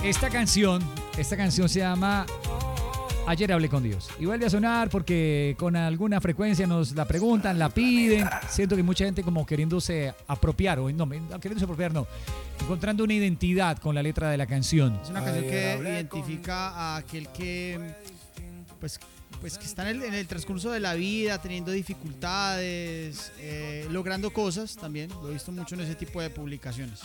Esta canción se llama Ayer hablé con Dios. Y vuelve a sonar porque con alguna frecuencia nos la preguntan, la piden. Siento que mucha gente como queriéndose apropiar, encontrando una identidad con la letra de la canción. Es una canción que identifica a aquel que pues que está en el transcurso de la vida, teniendo dificultades, logrando cosas también. Lo he visto mucho en ese tipo de publicaciones.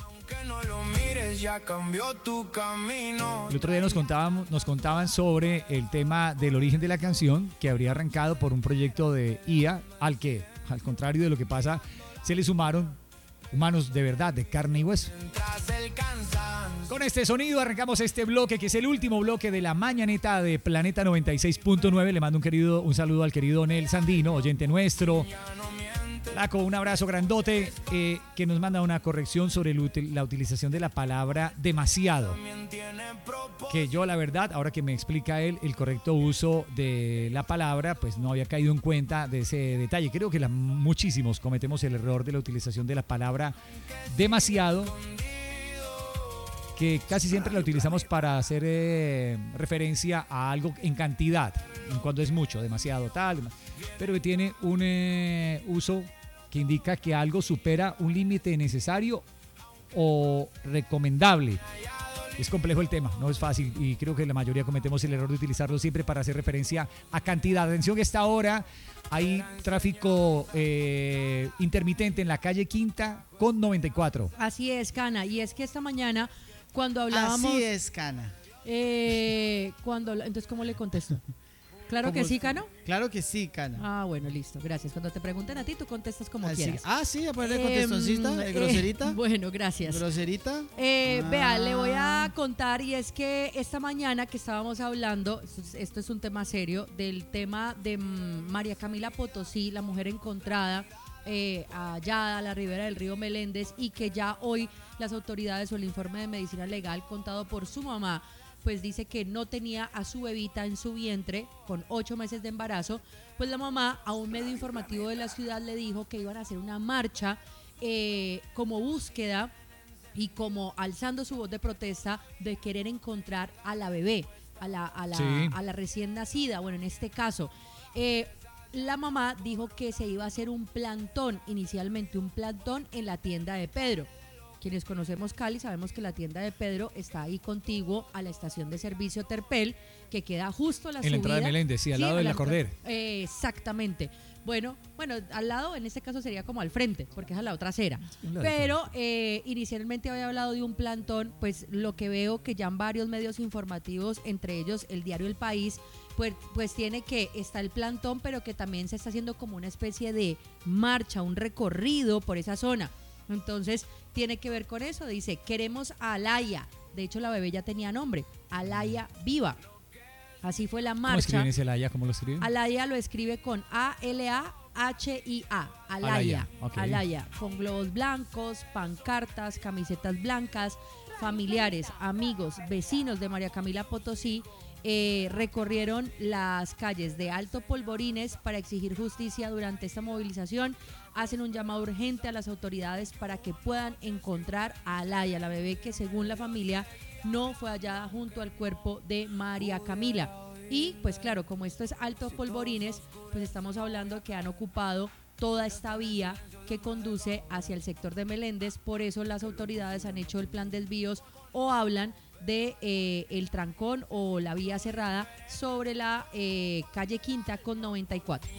El otro día nos contaban sobre el tema del origen de la canción, que habría arrancado por un proyecto de IA, al que, al contrario de lo que pasa, se le sumaron humanos de verdad, de carne y hueso. Con este sonido arrancamos este bloque, que es el último bloque de la mañaneta de Planeta 96.9. Le mando un saludo al querido Nel Sandino, oyente nuestro. Laco, un abrazo grandote, que nos manda una corrección sobre la utilización de la palabra demasiado. Que yo, la verdad, ahora que me explica él el correcto uso de la palabra, pues no había caído en cuenta de ese detalle. Creo que muchísimos cometemos el error de la utilización de la palabra demasiado, que casi siempre la utilizamos para hacer referencia a algo en cantidad, cuando es mucho, demasiado, tal, pero que tiene un uso que indica que algo supera un límite necesario o recomendable. Es complejo el tema, no es fácil, y creo que la mayoría cometemos el error de utilizarlo siempre para hacer referencia a cantidad. Atención, que esta hora hay tráfico intermitente en la calle Quinta con 94. Así es, Cana, y es que esta mañana cuando hablábamos... Así es, Cana. Entonces, ¿cómo le contesto? ¿Claro que sí, Cano? Claro que sí, Cana. Ah, bueno, listo, gracias. Cuando te pregunten a ti, tú contestas como Así, quieras. sí, a ponerle contestoncita, groserita. Bueno, gracias. Groserita. Vea, le voy a contar, y es que esta mañana que estábamos hablando, esto es un tema serio, del tema de María Camila Potosí, la mujer encontrada allá a la ribera del río Meléndez, y que ya hoy las autoridades, o el informe de medicina legal contado por su mamá, pues dice que no tenía a su bebita en su vientre con 8 meses de embarazo. Pues la mamá a un medio informativo de la ciudad le dijo que iban a hacer una marcha como búsqueda y como alzando su voz de protesta de querer encontrar a la bebé, a la recién nacida. Bueno, en este caso la mamá dijo que se iba a hacer un plantón, inicialmente un plantón en la tienda de Pedro. Quienes conocemos Cali sabemos que la tienda de Pedro está ahí contiguo a la estación de servicio Terpel, que queda justo a la subida. En la entrada de Meléndez, sí, al lado de la Cordera. Exactamente. Bueno, al lado, en este caso sería como al frente, porque es a la otra acera. Pero inicialmente había hablado de un plantón, pues lo que veo que ya en varios medios informativos, entre ellos el diario El País, pues tiene que está el plantón, pero que también se está haciendo como una especie de marcha, un recorrido por esa zona. Entonces tiene que ver con eso. Dice, queremos a Alaya. De hecho, la bebé ya tenía nombre, Alaya Viva. Así fue la marcha. ¿Cómo escriben ese Alaya? ¿Cómo lo escriben? Alaya lo escribe con A-L-A-H-I-A. Alaya. Okay. Alaya. Con globos blancos, pancartas, camisetas blancas. Familiares, amigos, vecinos de María Camila Potosí recorrieron las calles de Alto Polvorines para exigir justicia durante esta movilización. Hacen un llamado urgente a las autoridades para que puedan encontrar a Alaya, la bebé que según la familia no fue hallada junto al cuerpo de María Camila. Y pues claro, como esto es Alto Polvorines, pues estamos hablando que han ocupado toda esta vía que conduce hacia el sector de Meléndez. Por eso las autoridades han hecho el plan de desvíos o hablan de el trancón o la vía cerrada sobre la calle Quinta con 94.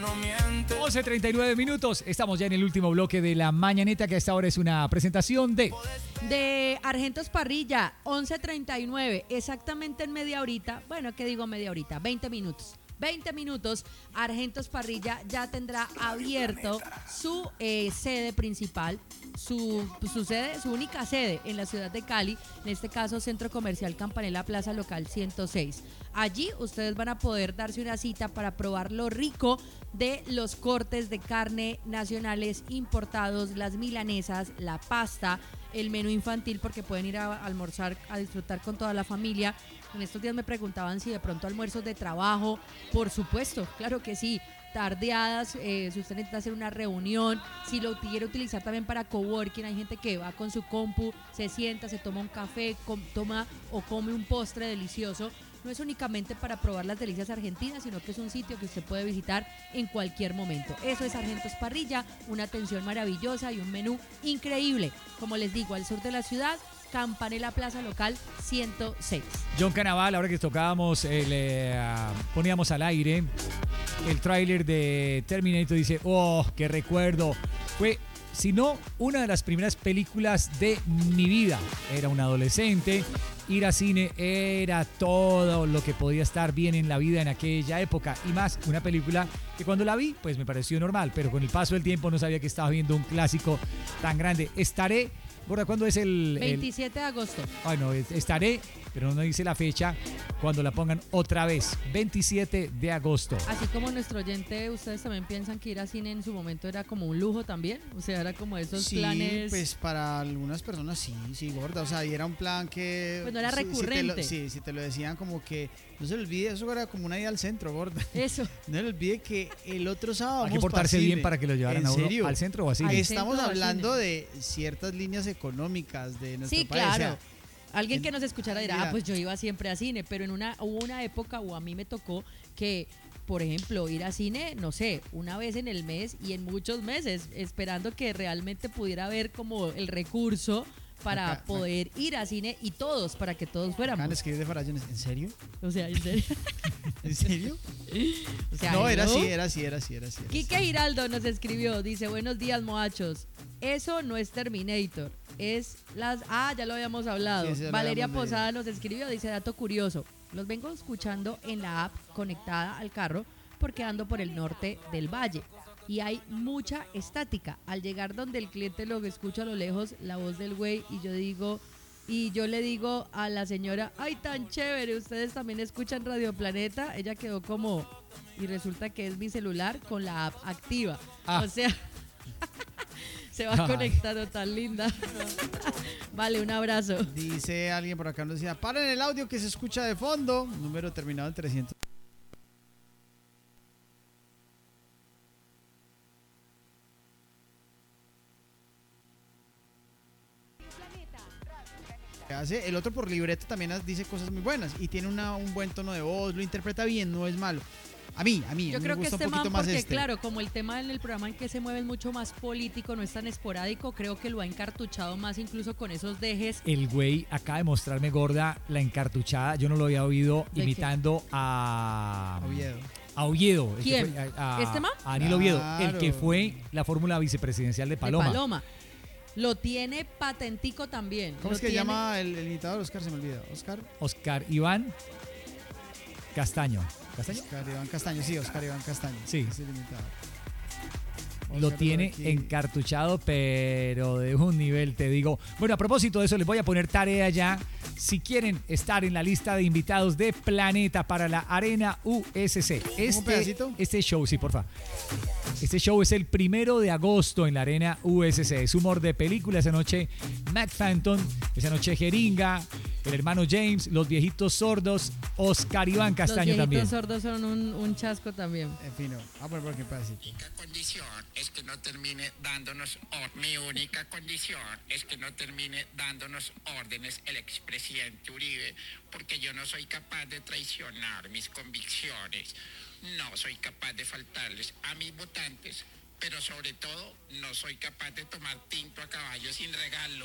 11:39 minutos. Estamos ya en el último bloque de la mañaneta, que a esta hora es una presentación de Argentos Parrilla. 11:39, exactamente en media horita. Bueno, ¿qué digo media horita? 20 minutos. 20 minutos, Argentos Parrilla ya tendrá abierto su sede principal, su sede, su única sede en la ciudad de Cali, en este caso Centro Comercial Campanella, Plaza Local 106. Allí ustedes van a poder darse una cita para probar lo rico de los cortes de carne nacionales importados, las milanesas, la pasta, el menú infantil, porque pueden ir a almorzar, a disfrutar con toda la familia. En estos días me preguntaban si de pronto almuerzos de trabajo. Por supuesto, claro que sí. tardeadas, si usted necesita hacer una reunión, si lo quiere utilizar también para coworking, hay gente que va con su compu, se sienta, se toma un café, toma o come un postre delicioso. No es únicamente para probar las delicias argentinas, sino que es un sitio que usted puede visitar en cualquier momento. Eso es Argentos Parrilla, una atención maravillosa y un menú increíble. Como les digo, al sur de la ciudad, Campanella Plaza Local 106. John Canaval, ahora que tocábamos, poníamos al aire el tráiler de Terminator, dice, oh, qué recuerdo. Fue, si no, una de las primeras películas de mi vida. Era un adolescente, ir a cine era todo lo que podía estar bien en la vida en aquella época. Y más, una película que cuando la vi, pues me pareció normal, pero con el paso del tiempo no sabía que estaba viendo un clásico tan grande. Estaré... Gorda, ¿cuándo es el...? 27 de agosto. Bueno, estaré, pero no dice la fecha, cuando la pongan otra vez, 27 de agosto. Así como nuestro oyente, ¿ustedes también piensan que ir a cine en su momento era como un lujo también? O sea, era como esos planes... Sí, pues para algunas personas sí, gorda. O sea, y era un plan que... Pues no era recurrente. Si te lo decían como que... No se le olvide, eso era como una ida al centro, gorda. Eso. No se le olvide que el otro sábado Hay que portarse bien para que lo llevaran a uno serio? al centro o así. Estamos hablando de ciertas líneas económicas de nuestro sí, país. Claro. O sea, alguien que nos escuchara dirá, mira, pues yo iba siempre a cine, pero hubo una época, o a mí me tocó que, por ejemplo, ir a cine, no sé, una vez en el mes y en muchos meses, esperando que realmente pudiera haber como el recurso para poder ir a cine y todos, para que todos fuéramos. Acaban de escribir de Farallones, ¿en serio? O sea, ¿en serio? ¿En serio? O sea, no, era ¿no? así. Quique Giraldo nos escribió, dice, buenos días, moachos. Eso no es Terminator, es las... Ah, ya lo habíamos hablado. Sí, Valeria Posada nos escribió, dice, dato curioso, los vengo escuchando en la app conectada al carro porque ando por el norte del valle y hay mucha estática. Al llegar donde el cliente lo escucho a lo lejos, la voz del güey, y yo le digo a la señora, ay, tan chévere, ustedes también escuchan Radio Planeta. Ella quedó como, y resulta que es mi celular con la app activa. O sea, se va conectando, tan linda. Vale, un abrazo. Dice alguien por acá, nos decía, paren el audio que se escucha de fondo. Número terminado en 300. El otro por libreto también dice cosas muy buenas y tiene un buen tono de voz, lo interpreta bien, no es malo. A mí Yo creo me que gusta este un man, poquito más porque este. claro, como el tema en el programa en que se mueve es mucho más político, no es tan esporádico, creo que lo ha encartuchado más incluso con esos dejes. El güey acaba de mostrarme, gorda, la encartuchada. Yo no lo había oído imitando a Oviedo. ¿Quién? ¿Este man? A Daniel Oviedo, el que fue la fórmula vicepresidencial de Paloma. Lo tiene patentico también. ¿Cómo es que llama el imitador? Oscar, se me olvida. Oscar Iván Castaño. Oscar Iván Castaño, sí, Oscar Iván Castaño. Sí. Es el imitador. Lo tiene encartuchado, pero de un nivel, te digo. Bueno, a propósito de eso, les voy a poner tarea ya. Si quieren estar en la lista de invitados de Planeta para la Arena USC. ¿Un pedacito? Este show, sí, porfa. Este show es el 1 de agosto en la Arena USC. Es humor de película. Esa noche Matt Phantom, esa noche Jeringa, el hermano James, los viejitos sordos, Oscar Iván Castaño también. Los viejitos sordos son un chasco también. En fin, vamos a poner por aquí pedacito. Mi única condición es que no termine dándonos órdenes el expresidente Uribe, porque yo no soy capaz de traicionar mis convicciones, no soy capaz de faltarles a mis votantes, pero sobre todo no soy capaz de tomar tinto a caballo sin regalo.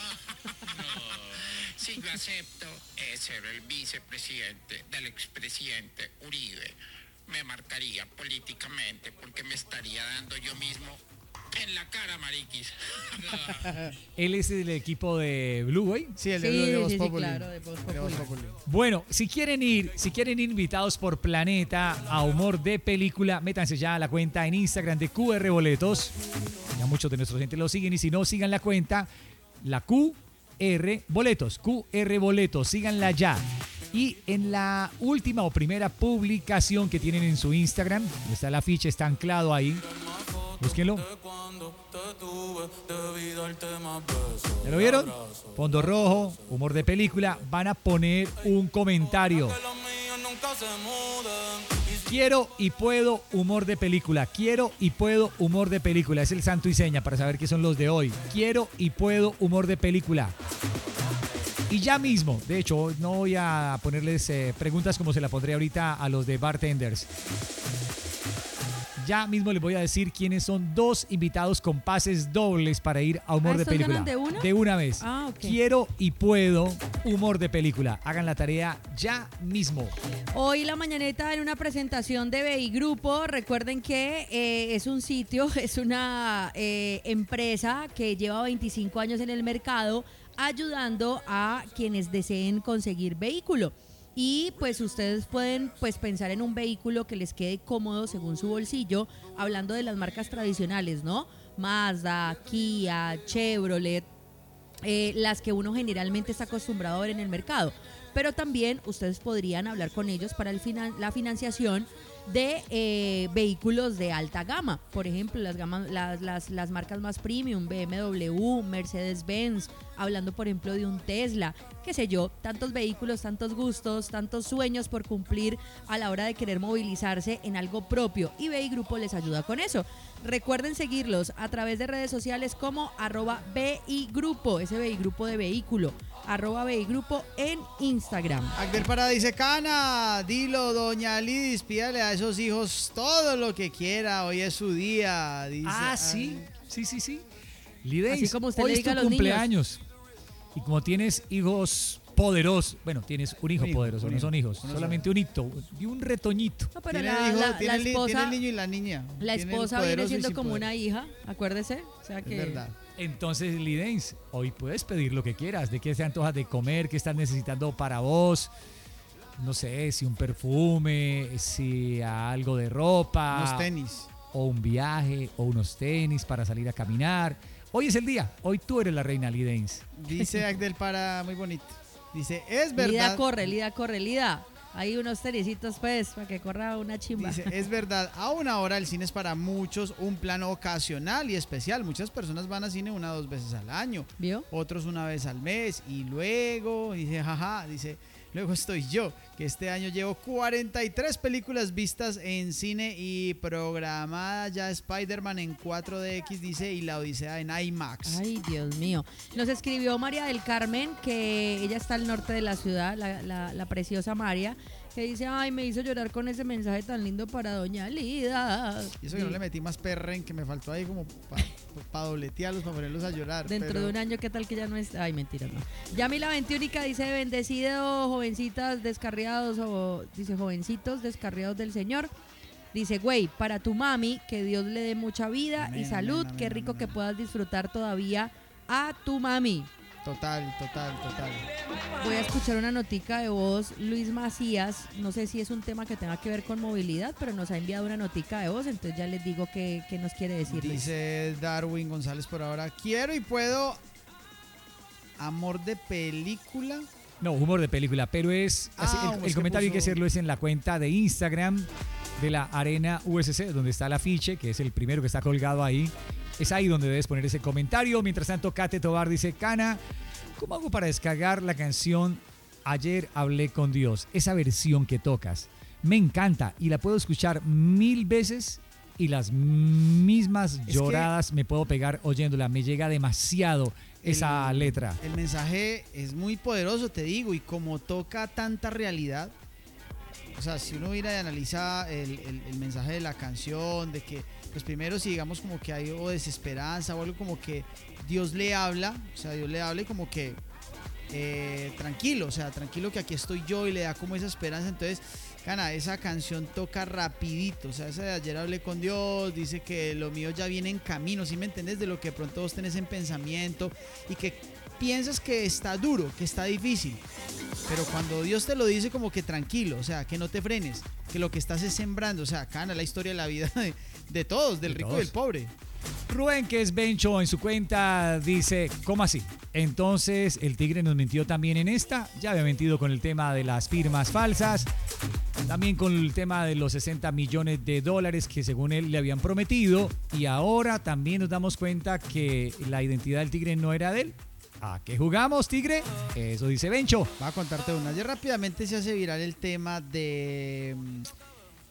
Si yo acepto ser el vicepresidente del expresidente Uribe, me marcaría políticamente porque me estaría dando yo mismo en la cara, mariquis. Él es del equipo de Blue, güey. Sí, el de Voz Populi. Claro, de Voz Populi. Bueno, si quieren ir invitados por Planeta a humor de película, métanse ya a la cuenta en Instagram de QR Boletos. Ya muchos de nuestra gente lo siguen y si no, sigan la cuenta, la QR Boletos, síganla ya. Y en la última o primera publicación que tienen en su Instagram, está el afiche, está anclado ahí. Búsquenlo. ¿Ya lo vieron? Fondo rojo, humor de película. Van a poner un comentario. Quiero y puedo humor de película. Quiero y puedo humor de película. Es el santo y seña para saber qué son los de hoy. Quiero y puedo humor de película. Y ya mismo, de hecho, no voy a ponerles preguntas como se la pondré ahorita a los de Bartenders. Ya mismo les voy a decir quiénes son 2 invitados con pases dobles para ir a humor de ¿estos película. ganan de una? De una vez. Ok. Quiero y puedo humor de película. Hagan la tarea ya mismo. Hoy la mañaneta en una presentación de BI Grupo. Recuerden que es un sitio, es una empresa que lleva 25 años en el mercado ayudando a quienes deseen conseguir vehículo. Y pues ustedes pueden pues pensar en un vehículo que les quede cómodo según su bolsillo, hablando de las marcas tradicionales, ¿no? Mazda, Kia, Chevrolet, las que uno generalmente está acostumbrado a ver en el mercado. Pero también ustedes podrían hablar con ellos para la financiación de vehículos de alta gama. Por ejemplo, las marcas más premium, BMW, Mercedes-Benz, hablando por ejemplo de un Tesla, qué sé yo, tantos vehículos, tantos gustos, tantos sueños por cumplir a la hora de querer movilizarse en algo propio. Y BI Grupo les ayuda con eso. Recuerden seguirlos a través de redes sociales como @BI Grupo, ese BI Grupo de vehículo, @BI Grupo en Instagram. Agdel Parada dice, Cana, dilo, doña Lidis, pídale a esos hijos todo lo que quiera, hoy es su día. Dice, Sí. Lideis, Así como usted hoy le es diga tu a los cumpleaños. Y como tienes hijos poderosos, bueno, tienes un hijo Un hijo, poderoso, un no hijo. son hijos, Uno solamente un hito y un retoñito. No, pero Tiene la, el hijo, la- tiene la el tiene esposa, el niño y la niña. la Tiene el esposa viene poderoso y siendo sin como poder. una hija, acuérdese. O sea Es que verdad. Entonces, Lideis, hoy puedes pedir lo que quieras. ¿De qué se antojas de comer? ¿Qué estás necesitando para vos? No sé, si un perfume, si algo de ropa. Unos tenis. O un viaje, o unos tenis para salir a caminar. Hoy es el día. Hoy tú eres la reina, Lideis. Dice Agdel Para, muy bonito. Dice, es verdad. Lida corre, Lida. Hay unos tenisitos pues para que corra una chimba. Dice, es verdad, aún ahora el cine es para muchos un plan ocasional y especial. Muchas personas van al cine 1 o 2 veces al año, ¿Vio? otros una vez al mes y luego, dice, luego estoy yo, que este año llevo 43 películas vistas en cine y programada ya Spider-Man en 4DX, dice, y la Odisea en IMAX. Ay, Dios mío. Nos escribió María del Carmen, que ella está al norte de la ciudad, la preciosa María, que dice, ay, me hizo llorar con ese mensaje tan lindo para doña Lida. Y eso que no le metí más perren, que me faltó ahí como para dobletearlos, para ponerlos a llorar. Dentro pero- de un año, ¿qué tal que ya no es? Ay, mentira, no. Yamila Veintiúnica dice, bendecido, jovencitas descarriados, o dice, jovencitos descarriados del Señor. Dice, güey, para tu mami, que Dios le dé mucha vida Amén, y salud, amén, qué amén, rico que amén. puedas disfrutar todavía a tu mami. Total. Voy a escuchar una notica de voz, Luis Macías, no sé si es un tema que tenga que ver con movilidad, pero nos ha enviado una notica de voz, entonces ya les digo qué nos quiere decir. Luis. Dice Darwin González por ahora, quiero y puedo amor de película. No, humor de película, pero es así, Ah, el pues que comentario hay que puso- hacerlo es en la cuenta de Instagram de la Arena USC, donde está el afiche, que es el primero que está colgado ahí. Es ahí donde debes poner ese comentario. Mientras tanto, Kate Tobar dice, Cana, ¿cómo hago para descargar la canción Ayer hablé con Dios? Esa versión que tocas. Me encanta y la puedo escuchar 1000 veces y las mismas que lloradas me puedo pegar oyéndola. Me llega demasiado esa letra. El mensaje es muy poderoso, te digo, y como toca tanta realidad, o sea, si uno mira y analiza el mensaje de la canción, de que, pues primero si digamos como que hay o desesperanza o algo como que Dios le habla, o sea, Dios le habla y como que tranquilo, o sea, tranquilo que aquí estoy yo y le da como esa esperanza, entonces, Cana, esa canción toca rapidito, o sea, esa de ayer hablé con Dios, dice que lo mío ya viene en camino, ¿sí me entiendes? De lo que de pronto vos tenés en pensamiento y que piensas que está duro, que está difícil, pero cuando Dios te lo dice como que tranquilo, o sea, que no te frenes, que lo que estás es sembrando, o sea, Cana, la historia de la vida de todos, del De rico todos. y del pobre. Rubén, que es Bencho, en su cuenta dice, ¿cómo así? Entonces, el Tigre nos mintió también en esta. Ya había mentido con el tema de las firmas falsas. También con el tema de los 60 millones de dólares que según él le habían prometido. Y ahora también nos damos cuenta que la identidad del Tigre no era de él. ¿A qué jugamos, Tigre? Eso dice Bencho. Voy a contarte una. Ayer rápidamente se hace viral el tema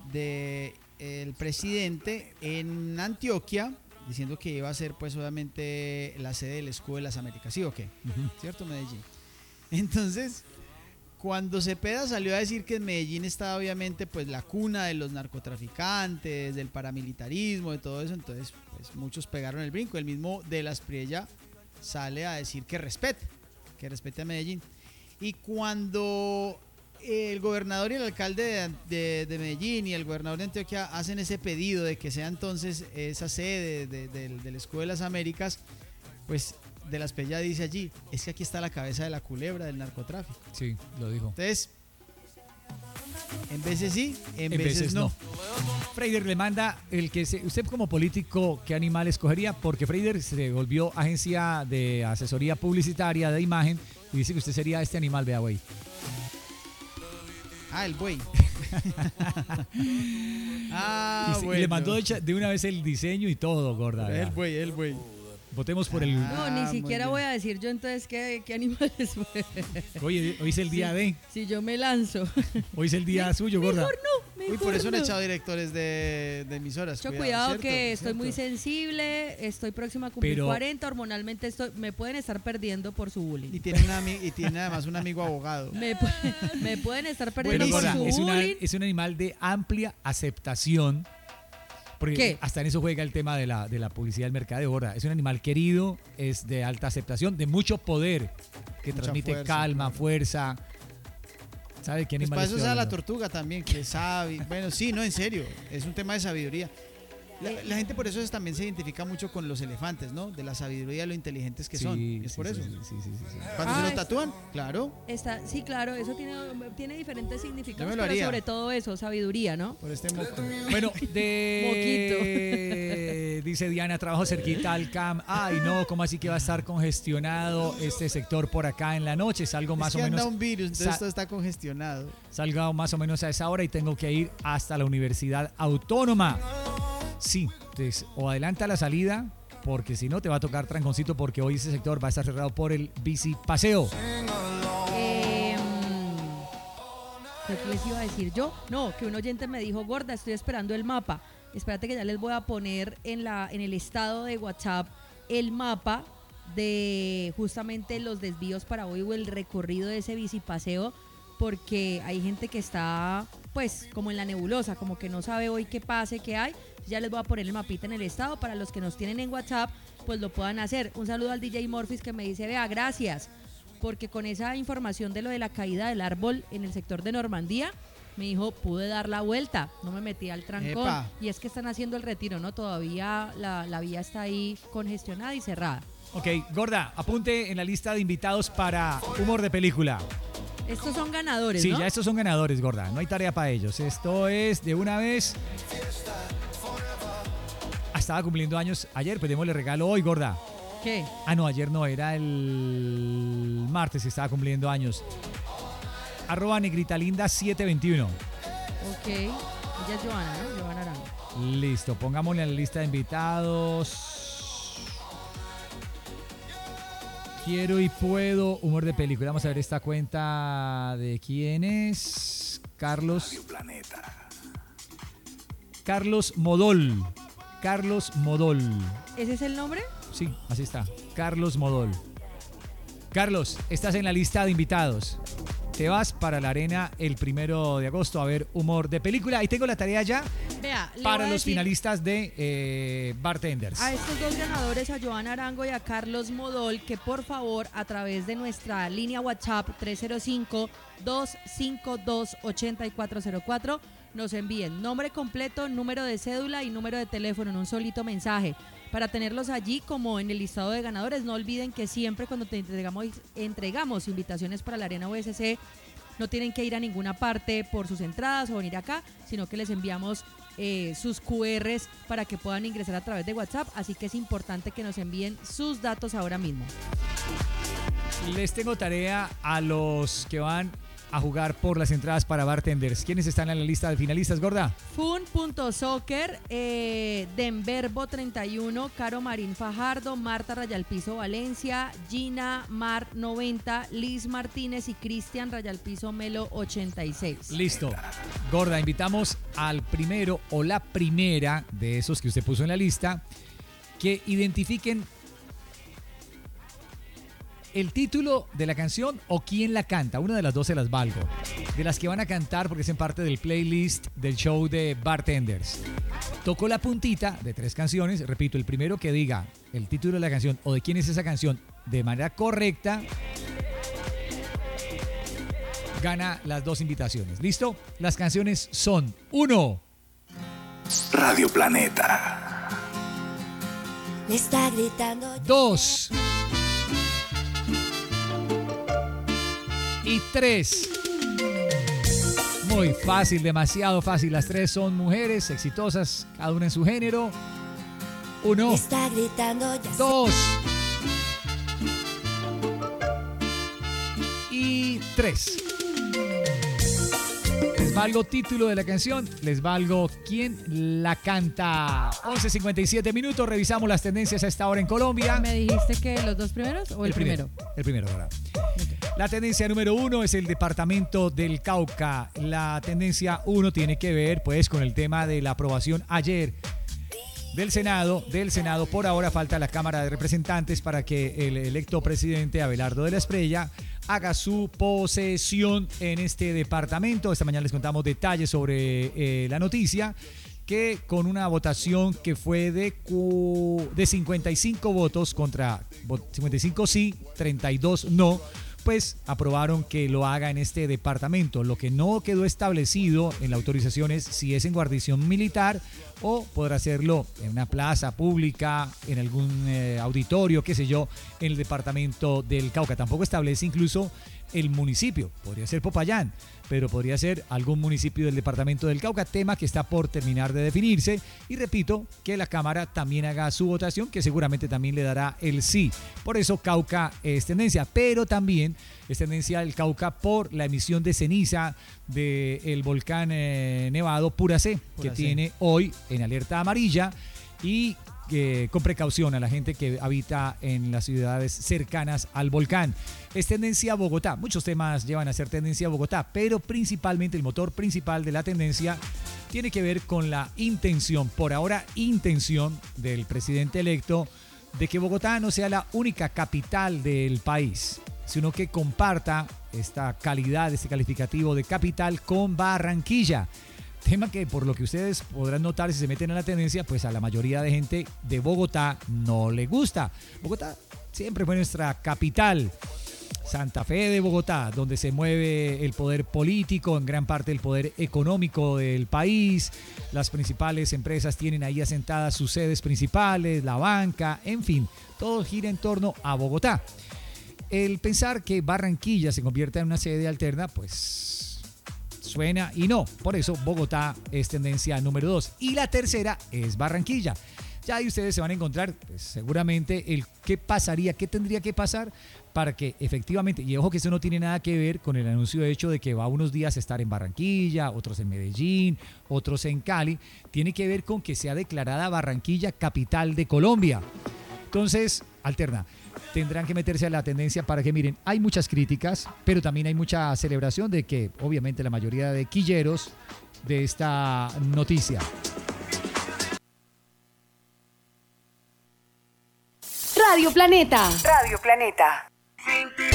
de el presidente en Antioquia, diciendo que iba a ser pues obviamente la sede del Escudo de las Américas, ¿sí o qué? ¿Cierto, Medellín? Entonces, cuando Cepeda salió a decir que en Medellín está obviamente pues la cuna de los narcotraficantes, del paramilitarismo, de todo eso, entonces pues muchos pegaron el brinco. El mismo De las Priella sale a decir que respete a Medellín. Y cuando el gobernador y el alcalde de Medellín y el gobernador de Antioquia hacen ese pedido de que sea entonces esa sede del Escudo de las Américas, pues De las Priella dice allí, es que aquí está la cabeza de la culebra del narcotráfico. Sí, lo dijo. Entonces, en veces sí, en veces no. Freider le manda usted como político, ¿qué animal escogería? Porque Freider se volvió agencia de asesoría publicitaria de imagen y dice que usted sería este animal, vea, güey. Ah, el buey. Y le mandó de una vez el diseño y todo, gorda. El buey. Votemos por el... No, ni siquiera voy a decir yo entonces qué animales fue. Oye, hoy es el día de... Si yo me lanzo. Hoy es el día suyo, gorda. Mejor no. Uy, por eso han echado directores de emisoras. Mucho cuidado, ¿cierto? que estoy muy sensible, estoy próxima a cumplir 40, hormonalmente me pueden estar perdiendo por su bullying. Y tiene además un amigo abogado. Me pueden estar perdiendo por gorda, su bullying. es un animal de amplia aceptación. Porque ¿Qué? hasta en eso juega el tema de la publicidad del mercadeo, gorda. Es un animal querido, es de alta aceptación, de mucho poder, que Mucha transmite fuerza, calma, claro. fuerza. ¿Sabe qué Pues animal para eso estoy sea la hablando? tortuga también, que sabe. Bueno, sí, no, en serio. Es un tema de sabiduría. La gente por eso también se identifica mucho con los elefantes, ¿no? De la sabiduría, lo inteligentes que son. Es por eso. Sí. Cuando se lo tatúan, claro. Sí, claro, eso tiene diferentes Yo significados, me lo pero haría. sobre todo eso, sabiduría, ¿no? Por este moco. Bueno, dice Diana, trabajo cerquita al CAM. Ay, no, ¿cómo así que va a estar congestionado este sector por acá en la noche? Salgo más Es que o menos... anda un virus, entonces todo está congestionado. Salgo más o menos a esa hora y tengo que ir hasta la Universidad Autónoma. Sí, entonces, o adelanta la salida, porque si no te va a tocar tranconcito, porque hoy ese sector va a estar cerrado por el bici paseo. ¿Qué les iba a decir yo? No, que un oyente me dijo, gorda, estoy esperando el mapa. Espérate que ya les voy a poner en el estado de WhatsApp el mapa de justamente los desvíos para hoy o el recorrido de ese bicipaseo, porque hay gente que está pues como en la nebulosa, como que no sabe hoy qué pase, qué hay. Ya les voy a poner el mapita en el estado para los que nos tienen en WhatsApp, pues lo puedan hacer. Un saludo al DJ Morphis que me dice, vea, gracias, porque con esa información de lo de la caída del árbol en el sector de Normandía, me dijo, pude dar la vuelta, no me metí al trancón. Epa. Y es que están haciendo el retiro, ¿no? Todavía la vía está ahí congestionada y cerrada. Ok, gorda, apunte en la lista de invitados para humor de película. Estos son ganadores, Sí, ¿no? ya estos son ganadores, gorda. No hay tarea para ellos. Esto es de una vez. Estaba cumpliendo años ayer, pues démosle regalo hoy, gorda. ¿Qué? Ah, no, ayer no, era el martes que estaba cumpliendo años. @negritalinda721. Ok. Ella es Joana, ¿no? Joana Arango. Listo, pongámosle en la lista de invitados. Quiero y puedo, humor de película. Vamos a ver esta cuenta de quién es. Carlos Modol. Carlos Modol. ¿Ese es el nombre? Sí, así está. Carlos Modol. Carlos, estás en la lista de invitados. Te vas para la arena el 1 de agosto a ver humor de película. Ahí tengo la tarea ya Vea, le para voy a los decir finalistas de Bartenders. a estos dos ganadores, a Joana Arango y a Carlos Modol, que por favor a través de nuestra línea WhatsApp 305-252-8404 nos envíen nombre completo, número de cédula y número de teléfono en un solito mensaje para tenerlos allí como en el listado de ganadores. No olviden que siempre cuando te entregamos invitaciones para la Arena USC, no tienen que ir a ninguna parte por sus entradas o venir acá, sino que les enviamos sus QRs para que puedan ingresar a través de WhatsApp, así que es importante que nos envíen sus datos ahora mismo. Les tengo tarea a los que van a jugar por las entradas para Bartenders. ¿Quiénes están en la lista de finalistas, Gorda? Fun.soccer, Denverbo 31, Caro Marín Fajardo, Marta Rayalpizo Valencia, Gina Mar 90, Liz Martínez y Cristian Rayalpizo Melo 86. Listo. Gorda, invitamos al primero o la primera de esos que usted puso en la lista que identifiquen el título de la canción o quién la canta. Una de las dos se las valgo. De las que van a cantar porque hacen parte del playlist del show de Bartenders. Toco la puntita de 3 canciones. Repito, el primero que diga el título de la canción o de quién es esa canción de manera correcta gana las 2 invitaciones. ¿Listo? Las canciones son 1. Radio Planeta. Me está gritando. 2. Y 3. Muy fácil, demasiado fácil. Las 3 son mujeres exitosas, cada una en su género. 1. Me está gritando. 2. Y 3. Les valgo título de la canción, les valgo quién la canta. 11:57 minutos, revisamos las tendencias a esta hora en Colombia. ¿Me dijiste que los 2 primeros o el primero? El primero, ahora. La tendencia número 1 es el departamento del Cauca. La tendencia 1 tiene que ver pues con el tema de la aprobación ayer del Senado. Por ahora falta la Cámara de Representantes para que el electo presidente Abelardo de la Espriella haga su posesión en este departamento. Esta mañana les contamos detalles sobre la noticia, que con una votación que fue de 55 votos contra 55 sí, 32 no, pues aprobaron que lo haga en este departamento. Lo que no quedó establecido en la autorización es si es en guarnición militar o podrá hacerlo en una plaza pública, en algún auditorio, qué sé yo, en el departamento del Cauca. Tampoco establece incluso el municipio. Podría ser Popayán, pero podría ser algún municipio del departamento del Cauca, tema que está por terminar de definirse. Y repito, que la Cámara también haga su votación, que seguramente también le dará el sí. Por eso Cauca es tendencia, pero también es tendencia el Cauca por la emisión de ceniza del volcán nevado Puracé, que tiene hoy en alerta amarilla, y con precaución a la gente que habita en las ciudades cercanas al volcán. Es tendencia a Bogotá. Muchos temas llevan a ser tendencia a Bogotá, pero principalmente el motor principal de la tendencia tiene que ver con la intención, por ahora intención del presidente electo, de que Bogotá no sea la única capital del país, sino que comparta esta calidad, este calificativo de capital con Barranquilla. Tema que, por lo que ustedes podrán notar si se meten en la tendencia, pues a la mayoría de gente de Bogotá no le gusta. Bogotá siempre fue nuestra capital. Santa Fe de Bogotá, donde se mueve el poder político, en gran parte el poder económico del país. Las principales empresas tienen ahí asentadas sus sedes principales, la banca, en fin, todo gira en torno a Bogotá. El pensar que Barranquilla se convierta en una sede alterna, pues suena y no. Por eso Bogotá es tendencia número 2. Y la tercera es Barranquilla. Ya ahí ustedes se van a encontrar pues, seguramente el qué pasaría, qué tendría que pasar para que efectivamente, y ojo que eso no tiene nada que ver con el anuncio de hecho de que va unos días a estar en Barranquilla, otros en Medellín, otros en Cali, tiene que ver con que sea declarada Barranquilla capital de Colombia. Entonces, alterna. Tendrán que meterse a la tendencia para que miren, hay muchas críticas, pero también hay mucha celebración de que obviamente la mayoría de quilleros de esta noticia. Radio Planeta. Radio Planeta.